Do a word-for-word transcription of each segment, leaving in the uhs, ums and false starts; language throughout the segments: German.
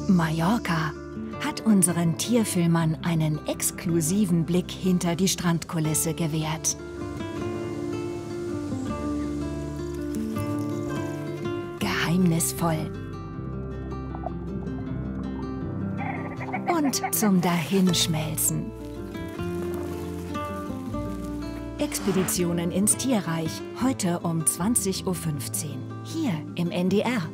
Mallorca hat unseren Tierfilmern einen exklusiven Blick hinter die Strandkulisse gewährt. Geheimnisvoll und zum Dahinschmelzen. Expeditionen ins Tierreich, heute um zwanzig Uhr fünfzehn, hier im N D R.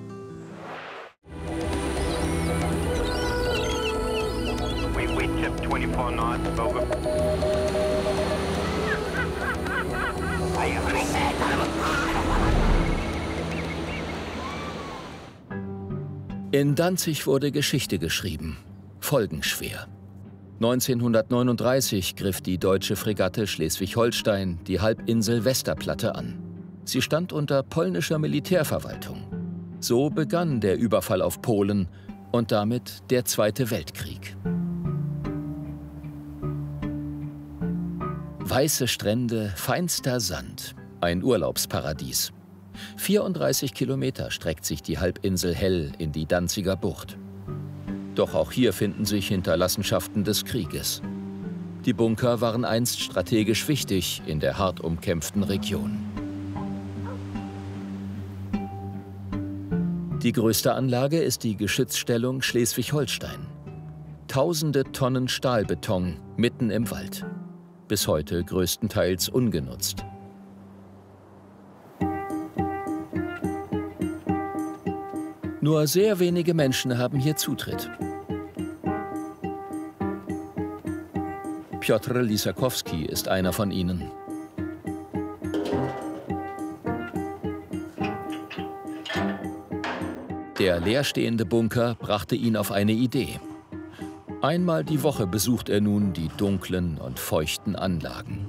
In Danzig wurde Geschichte geschrieben, folgenschwer. neunzehnhundertneununddreißig griff die deutsche Fregatte Schleswig-Holstein die Halbinsel Westerplatte an. Sie stand unter polnischer Militärverwaltung. So begann der Überfall auf Polen und damit der Zweite Weltkrieg. Weiße Strände, feinster Sand, ein Urlaubsparadies. vierunddreißig Kilometer streckt sich die Halbinsel Hell in die Danziger Bucht. Doch auch hier finden sich Hinterlassenschaften des Krieges. Die Bunker waren einst strategisch wichtig in der hart umkämpften Region. Die größte Anlage ist die Geschützstellung Schleswig-Holstein. Tausende Tonnen Stahlbeton mitten im Wald. Bis heute größtenteils ungenutzt. Nur sehr wenige Menschen haben hier Zutritt. Piotr Lisakowski ist einer von ihnen. Der leerstehende Bunker brachte ihn auf eine Idee. Einmal die Woche besucht er nun die dunklen und feuchten Anlagen.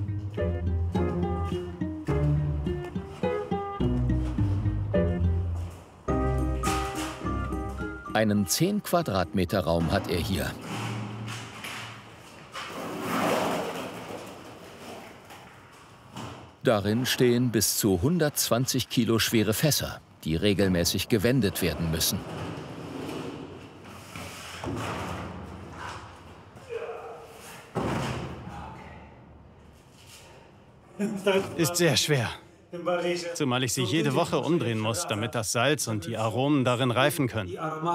Einen zehn Quadratmeter Raum hat er hier. Darin stehen bis zu hundertzwanzig Kilo schwere Fässer, die regelmäßig gewendet werden müssen. Ist sehr schwer. Zumal ich sie jede Woche umdrehen muss, damit das Salz und die Aromen darin reifen können.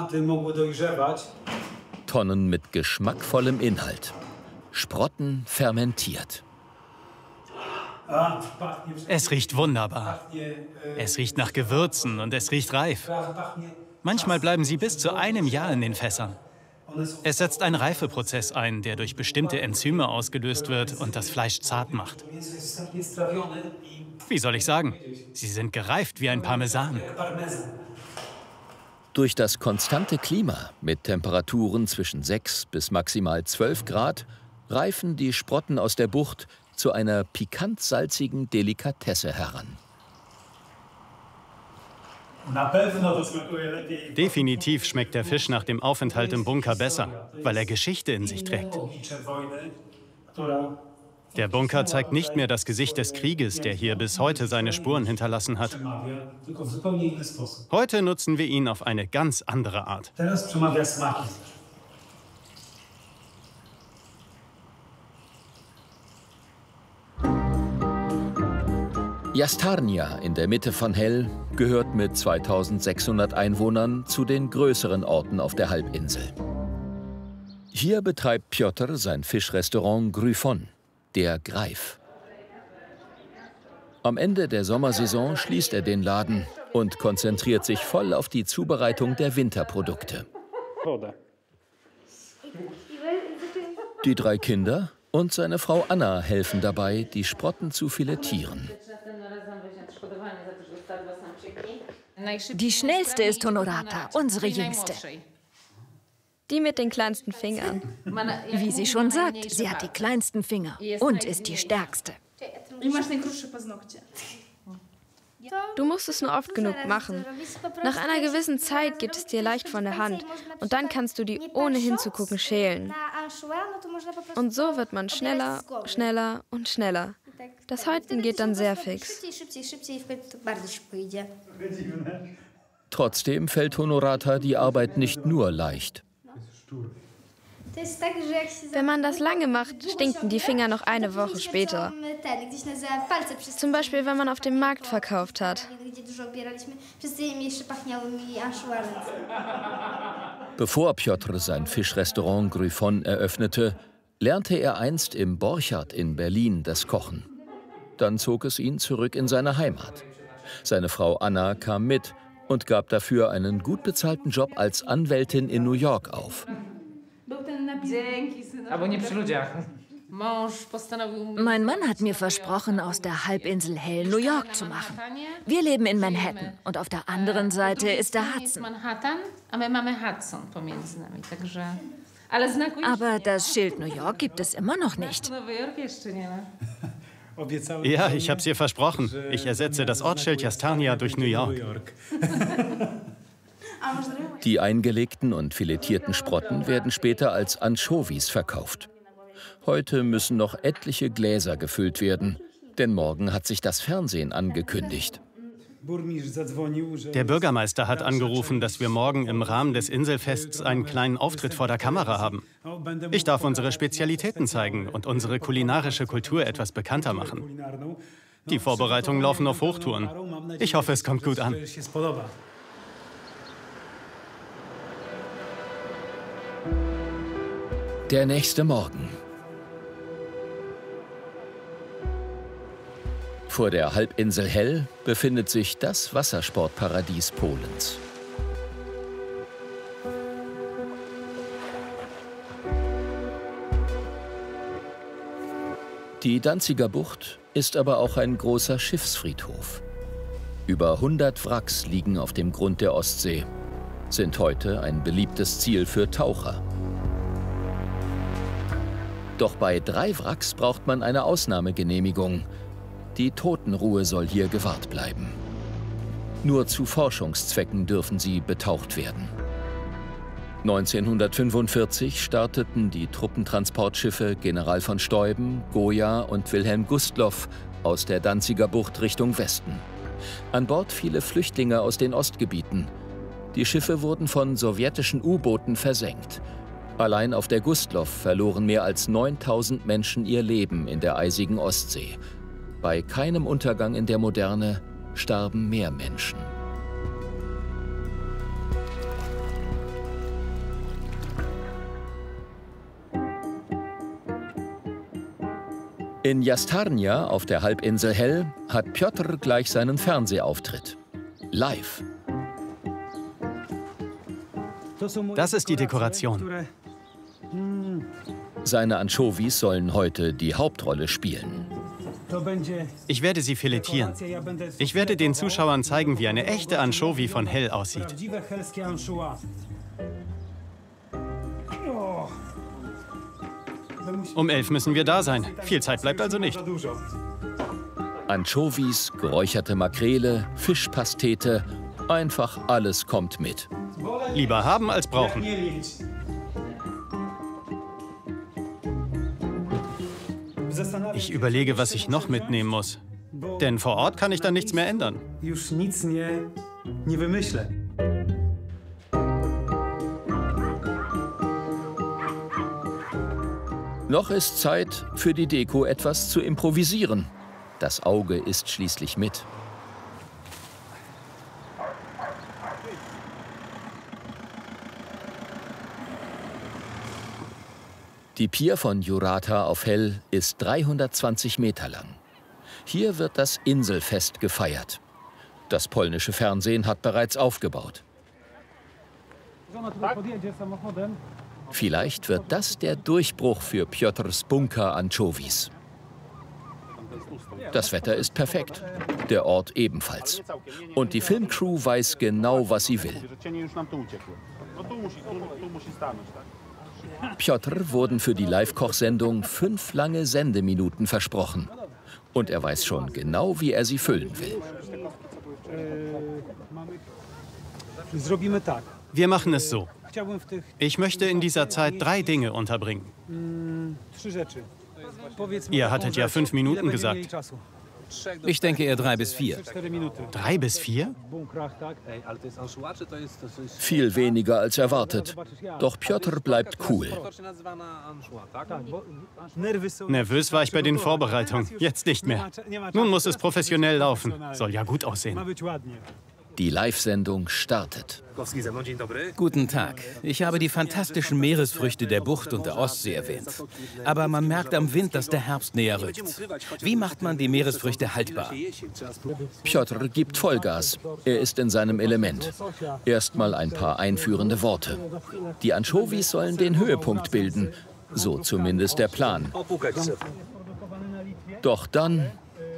Tonnen mit geschmackvollem Inhalt. Sprotten fermentiert. Es riecht wunderbar. Es riecht nach Gewürzen und es riecht reif. Manchmal bleiben sie bis zu einem Jahr in den Fässern. Es setzt ein Reifeprozess ein, der durch bestimmte Enzyme ausgelöst wird und das Fleisch zart macht. Wie soll ich sagen? Sie sind gereift wie ein Parmesan. Durch das konstante Klima mit Temperaturen zwischen sechs bis maximal zwölf Grad reifen die Sprotten aus der Bucht zu einer pikant-salzigen Delikatesse heran. Definitiv schmeckt der Fisch nach dem Aufenthalt im Bunker besser, weil er Geschichte in sich trägt. Der Bunker zeigt nicht mehr das Gesicht des Krieges, der hier bis heute seine Spuren hinterlassen hat. Heute nutzen wir ihn auf eine ganz andere Art. Jastarnia in der Mitte von Hell gehört mit zweitausendsechshundert Einwohnern zu den größeren Orten auf der Halbinsel. Hier betreibt Piotr sein Fischrestaurant Gryfon, der Greif. Am Ende der Sommersaison schließt er den Laden und konzentriert sich voll auf die Zubereitung der Winterprodukte. Die drei Kinder und seine Frau Anna helfen dabei, die Sprotten zu filetieren. Die schnellste ist Honorata, unsere jüngste. Die mit den kleinsten Fingern. Wie sie schon sagt, sie hat die kleinsten Finger und ist die stärkste. Du musst es nur oft genug machen. Nach einer gewissen Zeit geht es dir leicht von der Hand und dann kannst du die ohne hinzugucken schälen. Und so wird man schneller, schneller und schneller. Das Häuten geht dann sehr fix. Trotzdem fällt Honorata die Arbeit nicht nur leicht. Wenn man das lange macht, stinken die Finger noch eine Woche später. Zum Beispiel, wenn man auf dem Markt verkauft hat. Bevor Piotr sein Fischrestaurant Gryphon eröffnete, lernte er einst im Borchardt in Berlin das Kochen. Dann zog es ihn zurück in seine Heimat. Seine Frau Anna kam mit und gab dafür einen gut bezahlten Job als Anwältin in New York auf. Mein Mann hat mir versprochen, aus der Halbinsel Hell New York zu machen. Wir leben in Manhattan und auf der anderen Seite ist der Hudson. Aber das Schild New York gibt es immer noch nicht. Ja, ich hab's ihr versprochen. Ich ersetze das Ortsschild Jastarnia durch New York. Die eingelegten und filetierten Sprotten werden später als Anchovies verkauft. Heute müssen noch etliche Gläser gefüllt werden, denn morgen hat sich das Fernsehen angekündigt. Der Bürgermeister hat angerufen, dass wir morgen im Rahmen des Inselfests einen kleinen Auftritt vor der Kamera haben. Ich darf unsere Spezialitäten zeigen und unsere kulinarische Kultur etwas bekannter machen. Die Vorbereitungen laufen auf Hochtouren. Ich hoffe, es kommt gut an. Der nächste Morgen. Vor der Halbinsel Hell befindet sich das Wassersportparadies Polens. Die Danziger Bucht ist aber auch ein großer Schiffsfriedhof. Über hundert Wracks liegen auf dem Grund der Ostsee, sind heute ein beliebtes Ziel für Taucher. Doch bei drei Wracks braucht man eine Ausnahmegenehmigung. Die Totenruhe soll hier gewahrt bleiben. Nur zu Forschungszwecken dürfen sie betaucht werden. neunzehnhundertfünfundvierzig starteten die Truppentransportschiffe General von Steuben, Goya und Wilhelm Gustloff aus der Danziger Bucht Richtung Westen. An Bord viele Flüchtlinge aus den Ostgebieten. Die Schiffe wurden von sowjetischen U-Booten versenkt. Allein auf der Gustloff verloren mehr als neuntausend Menschen ihr Leben in der eisigen Ostsee. Bei keinem Untergang in der Moderne starben mehr Menschen. In Jastarnia auf der Halbinsel Hell hat Piotr gleich seinen Fernsehauftritt. Live. Das ist die Dekoration. Seine Anchovies sollen heute die Hauptrolle spielen. Ich werde sie filetieren. Ich werde den Zuschauern zeigen, wie eine echte Anchovy von Hell aussieht. Um elf müssen wir da sein. Viel Zeit bleibt also nicht. Anchovies, geräucherte Makrele, Fischpastete, einfach alles kommt mit. Lieber haben als brauchen. Ich überlege, was ich noch mitnehmen muss. Denn vor Ort kann ich dann nichts mehr ändern. Noch ist Zeit, für die Deko etwas zu improvisieren. Das Auge ist schließlich mit. Die Pier von Jurata auf Hell ist dreihundertzwanzig Meter lang. Hier wird das Inselfest gefeiert. Das polnische Fernsehen hat bereits aufgebaut. Vielleicht wird das der Durchbruch für Piotrs Bunker Anchovies. Das Wetter ist perfekt, der Ort ebenfalls. Und die Filmcrew weiß genau, was sie will. Piotr wurden für die Live-Kochsendung fünf lange Sendeminuten versprochen. Und er weiß schon genau, wie er sie füllen will. Wir machen es so. Ich möchte in dieser Zeit drei Dinge unterbringen. Ihr hattet ja fünf Minuten gesagt. Ich denke eher drei bis vier. Drei bis vier? Viel weniger als erwartet. Doch Piotr bleibt cool. Nervös war ich bei den Vorbereitungen. Jetzt nicht mehr. Nun muss es professionell laufen. Soll ja gut aussehen. Die Live-Sendung startet. Guten Tag. Ich habe die fantastischen Meeresfrüchte der Bucht und der Ostsee erwähnt. Aber man merkt am Wind, dass der Herbst näher rückt. Wie macht man die Meeresfrüchte haltbar? Piotr gibt Vollgas. Er ist in seinem Element. Erstmal ein paar einführende Worte. Die Anchovies sollen den Höhepunkt bilden. So zumindest der Plan. Doch dann...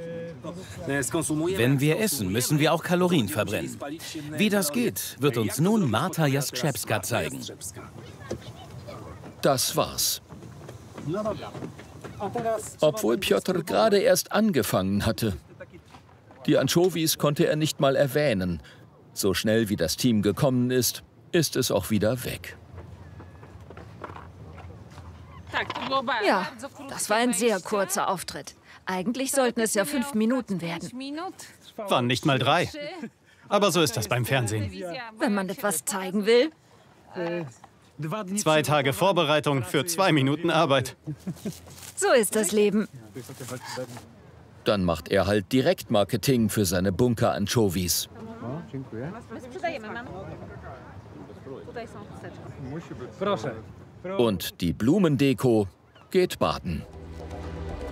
Wenn wir essen, müssen wir auch Kalorien verbrennen. Wie das geht, wird uns nun Marta Jaskrzewska zeigen. Das war's. Obwohl Piotr gerade erst angefangen hatte. Die Anchovies konnte er nicht mal erwähnen. So schnell wie das Team gekommen ist, ist es auch wieder weg. Ja, das war ein sehr kurzer Auftritt. Eigentlich sollten es ja fünf Minuten werden. Waren nicht mal drei. Aber so ist das beim Fernsehen. Wenn man etwas zeigen will. Zwei Tage Vorbereitung für zwei Minuten Arbeit. So ist das Leben. Dann macht er halt Direktmarketing für seine Bunker-Anchovies. Und die Blumendeko geht baden.